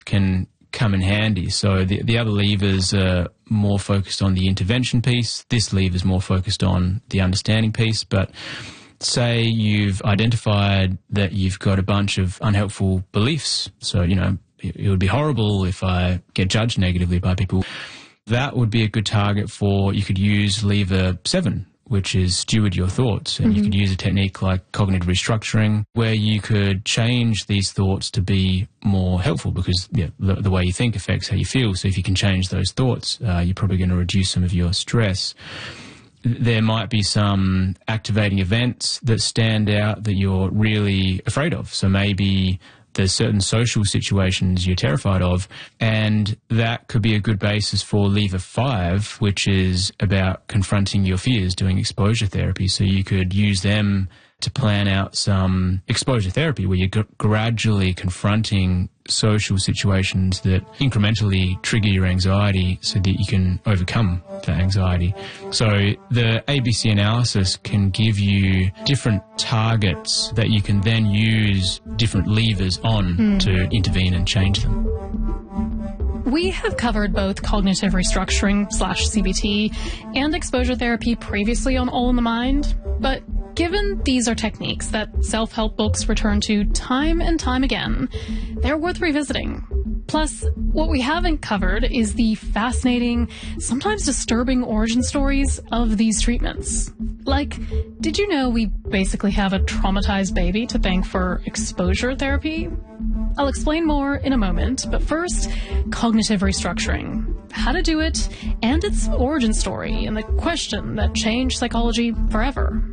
can come in handy. So the other levers are more focused on the intervention piece. This lever is more focused on the understanding piece. But say you've identified that you've got a bunch of unhelpful beliefs. So, you know, it would be horrible if I get judged negatively by people. That would be a good target for, you could use lever 7, which is steward your thoughts. And you could use a technique like cognitive restructuring, where you could change these thoughts to be more helpful, because the way you think affects how you feel. So if you can change those thoughts, you're probably going to reduce some of your stress. There might be some activating events that stand out that you're really afraid of. So maybe there's certain social situations you're terrified of, and that could be a good basis for lever 5, which is about confronting your fears, doing exposure therapy. So you could use them to plan out some exposure therapy where you're gradually confronting social situations that incrementally trigger your anxiety so that you can overcome that anxiety. So the ABC analysis can give you different targets that you can then use different levers on to intervene and change them. We have covered both cognitive restructuring / CBT and exposure therapy previously on All in the Mind, but given these are techniques that self-help books return to time and time again, they're worth revisiting. Plus, what we haven't covered is the fascinating, sometimes disturbing origin stories of these treatments. Like, did you know we basically have a traumatized baby to thank for exposure therapy? I'll explain more in a moment, but first, cognitive restructuring. How to do it, and its origin story, and the question that changed psychology forever.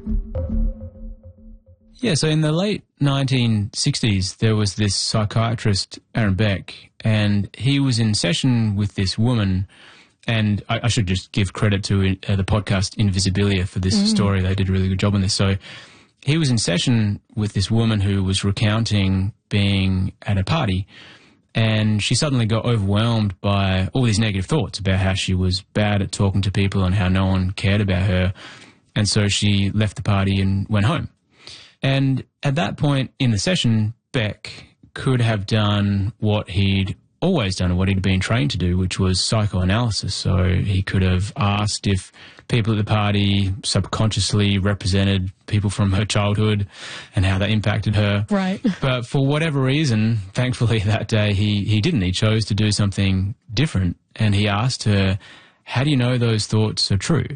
Yeah, so in the late 1960s, there was this psychiatrist, Aaron Beck, and he was in session with this woman, and I should just give credit to the podcast Invisibilia for this story. They did a really good job on this. So he was in session with this woman who was recounting being at a party, and she suddenly got overwhelmed by all these negative thoughts about how she was bad at talking to people and how no one cared about her. And so she left the party and went home. And at that point in the session, Beck could have done what he'd always done and what he'd been trained to do, which was psychoanalysis. So he could have asked if people at the party subconsciously represented people from her childhood and how that impacted her. Right. But for whatever reason, thankfully that day he didn't. He chose to do something different. And he asked her, how do you know those thoughts are true?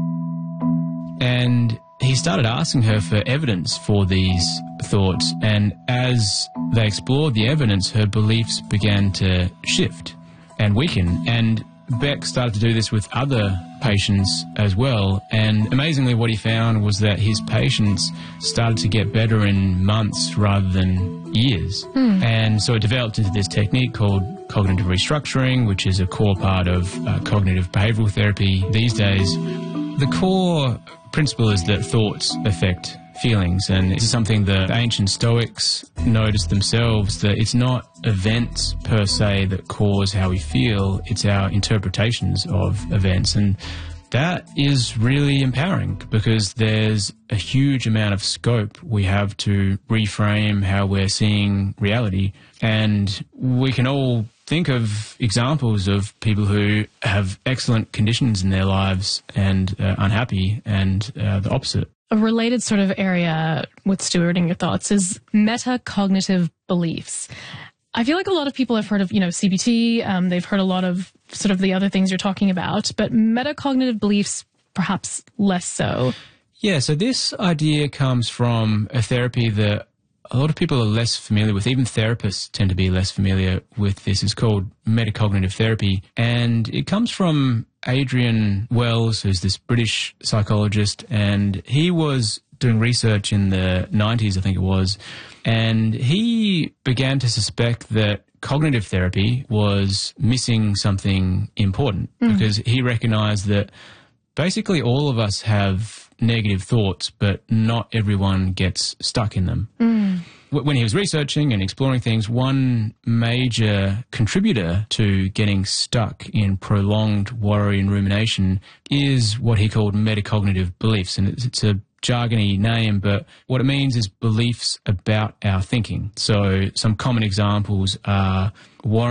And he started asking her for evidence for these thoughts, and as they explored the evidence, her beliefs began to shift and weaken. And Beck started to do this with other patients as well, and amazingly what he found was that his patients started to get better in months rather than years. And so it developed into this technique called cognitive restructuring, which is a core part of cognitive behavioral therapy these days. The core principle is that thoughts affect feelings, and this is something the ancient Stoics noticed themselves, that it's not events per se that cause how we feel, it's our interpretations of events. And that is really empowering because there's a huge amount of scope we have to reframe how we're seeing reality. And we can all think of examples of people who have excellent conditions in their lives and unhappy, and the opposite. A related sort of area with stewarding your thoughts is metacognitive beliefs. I feel like a lot of people have heard of, CBT. They've heard a lot of sort of the other things you're talking about, but metacognitive beliefs, perhaps less so. Yeah, so this idea comes from a therapy that a lot of people are less familiar with. Even therapists tend to be less familiar with this. It's called metacognitive therapy, and it comes from Adrian Wells, who's this British psychologist, and he was doing research in the 90s, I think it was, and he began to suspect that cognitive therapy was missing something important because he recognized that basically all of us have negative thoughts, but not everyone gets stuck in them. When he was researching and exploring things, one major contributor to getting stuck in prolonged worry and rumination is what he called metacognitive beliefs. And it's a jargony name, but what it means is beliefs about our thinking. So some common examples are worrying